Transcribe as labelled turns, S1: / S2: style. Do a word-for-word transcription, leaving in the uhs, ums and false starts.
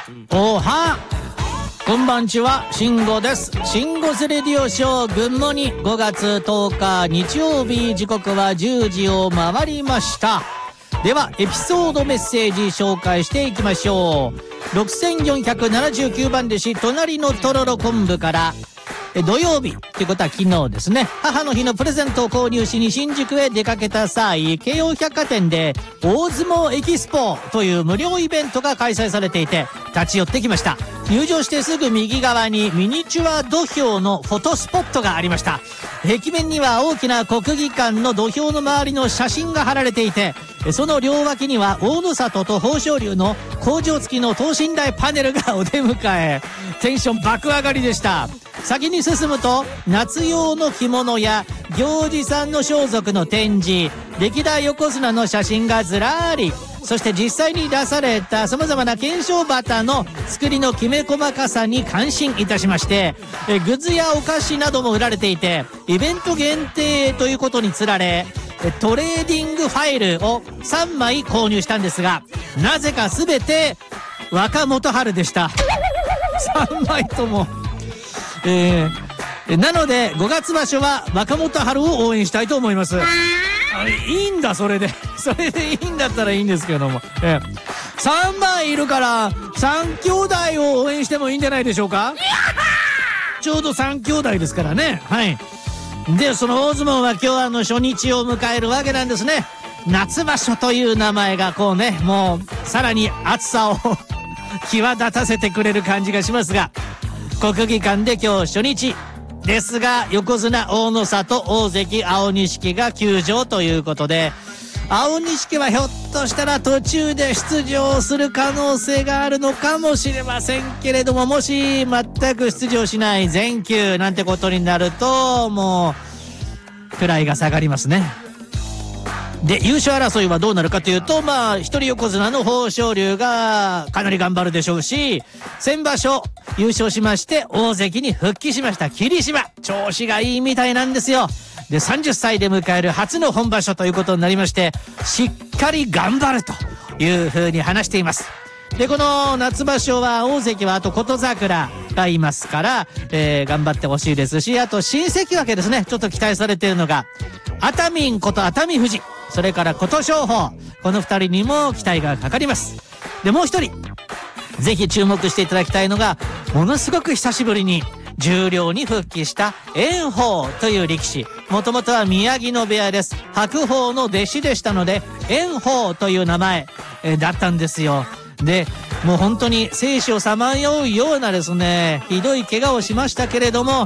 S1: おはこんばんちは、慎吾です。慎吾スレディオショーグッモニごがつとおか日曜日、時刻はじゅうじを回りました。ではエピソードメッセージ紹介していきましょう。ろくせんよんひゃくななじゅうきゅうばん弟子、隣のとろろ昆布から、え土曜日っていうことは昨日ですね、母の日のプレゼントを購入しに新宿へ出かけた際、京王百貨店で大相撲エキスポという無料イベントが開催されていて立ち寄ってきました。入場してすぐ右側にミニチュア土俵のフォトスポットがありました。壁面には大きな国技館の土俵の周りの写真が貼られていて、その両脇には大野里と豊昇龍の工場付きの等身大パネルがお出迎え、テンション爆上がりでした。先に進むと夏用の着物や行司さんの装束の展示、歴代横綱の写真がずらーり、そして実際に出された様々な懸賞旗の作りのきめ細かさに感心いたしまして、えグッズやお菓子なども売られていて、イベント限定ということにつられ、トレーディングファイルをさんまい購入したんですが、なぜか全て若元春でした。さんまいとも。えー、なのでごがつ場所は若元春を応援したいと思います。いいんだ、それでそれでいいんだったらいいんですけども、えー、さんまいいるからさん兄弟を応援してもいいんじゃないでしょうか。ちょうどさん兄弟ですからね。はい。でその大相撲は今日あの初日を迎えるわけなんですね。夏場所という名前がこうね、もうさらに暑さを際立たせてくれる感じがしますが、国技館で今日初日ですが、横綱大野里、大関青錦が休場ということで、青錦はひょっとしたら途中で出場する可能性があるのかもしれませんけれども、もし全く出場しない全休なんてことになると、もう位が下がりますね。で優勝争いはどうなるかというと、まあ一人横綱の豊昇龍がかなり頑張るでしょうし、先場所優勝しまして大関に復帰しました霧島、調子がいいみたいなんですよ。でさんじゅっさいで迎える初の本場所ということになりまして、しっかり頑張るというふうに話しています。でこの夏場所は大関はあと琴櫻がいますから、えー、頑張ってほしいですし、あと新関脇ですね、ちょっと期待されているのが熱海こと熱海富士、それから琴勝峰、このふたりにも期待がかかります。でもう一人ぜひ注目していただきたいのが、ものすごく久しぶりに十両に復帰した炎鵬という力士、もともとは宮城野部屋です。白鵬の弟子でしたので炎鵬という名前、えー、だったんですよ。でもう本当に生死をさまようようなですね、ひどい怪我をしましたけれども、